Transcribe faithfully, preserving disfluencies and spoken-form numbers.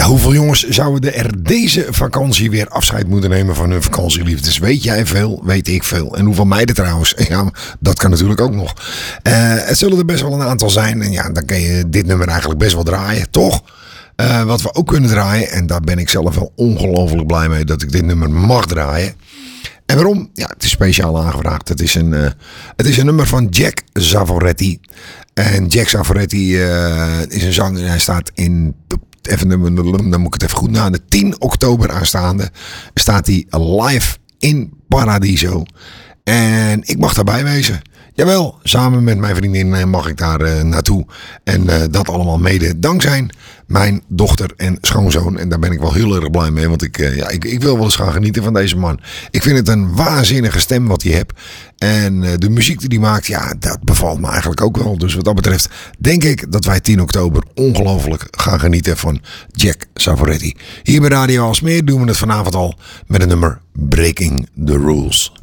Ja, hoeveel jongens zouden er deze vakantie weer afscheid moeten nemen van hun vakantieliefdes? Weet jij veel, weet ik veel. En hoeveel meiden trouwens? Ja, dat kan natuurlijk ook nog. Uh, het zullen er best wel een aantal zijn. En ja, dan kan je dit nummer eigenlijk best wel draaien, toch? Uh, wat we ook kunnen draaien, en daar ben ik zelf wel ongelooflijk blij mee dat ik dit nummer mag draaien. En waarom? Ja, het is speciaal aangevraagd. Het is een, uh, het is een nummer van Jack Savoretti. En Jack Savoretti uh, is een zanger en hij staat in... Even, dan moet ik het even goed na. De tien oktober aanstaande staat hij live in Paradiso. En ik mag daarbij wezen. Jawel, samen met mijn vriendin mag ik daar uh, naartoe. En uh, dat allemaal mede dankzij mijn dochter en schoonzoon. En daar ben ik wel heel erg blij mee. Want ik, uh, ja, ik, ik wil wel eens gaan genieten van deze man. Ik vind het een waanzinnige stem wat hij heeft. En uh, de muziek die hij maakt, ja, dat bevalt me eigenlijk ook wel. Dus wat dat betreft denk ik dat wij tien oktober ongelooflijk gaan genieten van Jack Savoretti. Hier bij Radio Aalsmeer doen we het vanavond al met een nummer Breaking the Rules.